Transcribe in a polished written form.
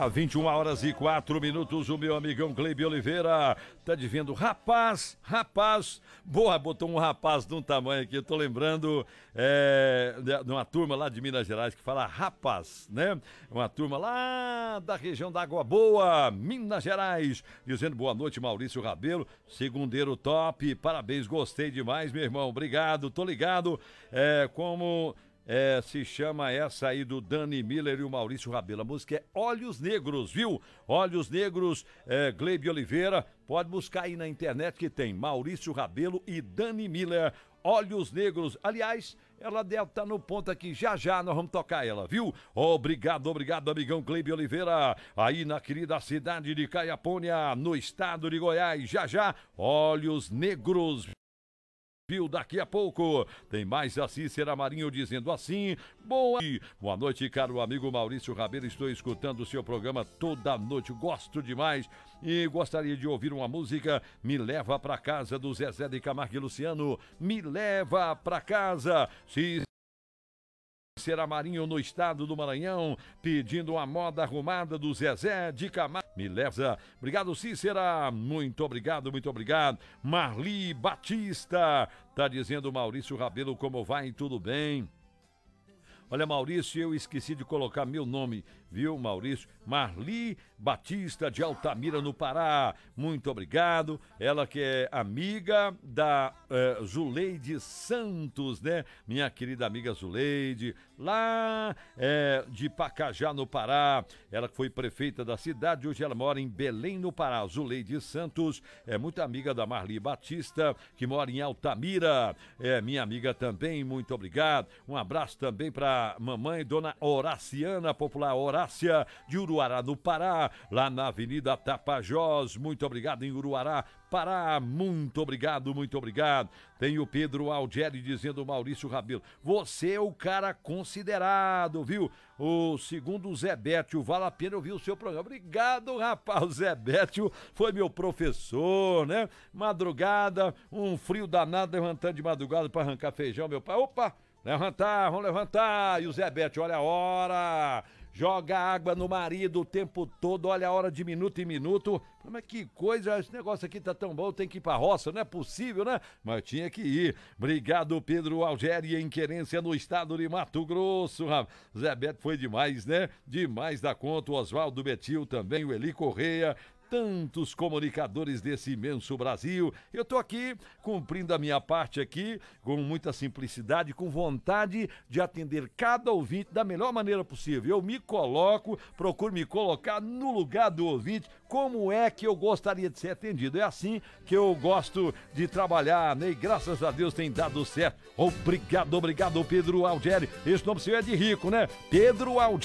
21h04, o meu amigão Cleibe Oliveira tá dizendo, rapaz, boa, botou um rapaz de um tamanho aqui, eu tô lembrando de uma turma lá de Minas Gerais que fala rapaz, né? Uma turma lá da região da Água Boa, Minas Gerais, dizendo boa noite, Maurício Rabelo, segundeiro top, parabéns, gostei demais, meu irmão, obrigado, tô ligado, como... se chama essa aí do Dani Miller e o Maurício Rabelo. A música é Olhos Negros, viu? Olhos Negros, Cleibe Oliveira. Pode buscar aí na internet que tem Maurício Rabelo e Dani Miller. Olhos Negros. Aliás, ela deve estar no ponto aqui. Já nós vamos tocar ela, viu? Obrigado, amigão Cleibe Oliveira. Aí na querida cidade de Caiapônia, no estado de Goiás. Já, Olhos Negros. Viu, daqui a pouco tem mais a Cícera Marinho dizendo assim, boa noite, caro amigo Maurício Rabelo, estou escutando o seu programa toda noite, gosto demais e gostaria de ouvir uma música, Me Leva Pra Casa, do Zezé de Camargo e Luciano, Me Leva Pra Casa, Cícera Marinho no estado do Maranhão, pedindo uma moda arrumada do Zezé de Camargo. Me leva. Obrigado, Cícera. Muito obrigado. Marli Batista tá dizendo, Maurício Rabelo, como vai? Tudo bem? Olha, Maurício, eu esqueci de colocar meu nome, viu, Maurício? Marli Batista de Altamira, no Pará. Muito obrigado. Ela que é amiga da Zuleide Santos, né? Minha querida amiga Zuleide, lá de Pacajá, no Pará. Ela que foi prefeita da cidade, hoje ela mora em Belém, no Pará. Zuleide Santos é muito amiga da Marli Batista, que mora em Altamira. É minha amiga também, muito obrigado. Um abraço também para mamãe, dona Horaciana, popular Horácia, de Uruará, no Pará, lá na Avenida Tapajós. Muito obrigado, em Uruará, Pará. Muito obrigado. Tem o Pedro Algeri dizendo, Maurício Rabelo, você é o cara considerado, viu? O segundo Zé Bétio, vale a pena ouvir o seu programa. Obrigado, rapaz. O Zé Bétio foi meu professor, né? Madrugada, um frio danado, levantando de madrugada para arrancar feijão, meu pai. Opa! Vamos levantar. E o Zé Bétio, olha a hora. Joga água no marido o tempo todo, olha a hora de minuto em minuto. Mas que coisa, esse negócio aqui tá tão bom, tem que ir pra roça, não é possível, né? Mas tinha que ir. Obrigado, Pedro Algeri, em Querência, no estado de Mato Grosso. Zé Beto foi demais, né? Demais da conta. O Oswaldo Betil também, o Eli Correia. Tantos comunicadores desse imenso Brasil. Eu tô aqui cumprindo a minha parte aqui com muita simplicidade, com vontade de atender cada ouvinte da melhor maneira possível. Eu me coloco, procuro me colocar no lugar do ouvinte, como é que eu gostaria de ser atendido. É assim que eu gosto de trabalhar, né? E graças a Deus tem dado certo. Obrigado, Pedro Algeri. Esse nome seu é de rico, né? Pedro Algeri.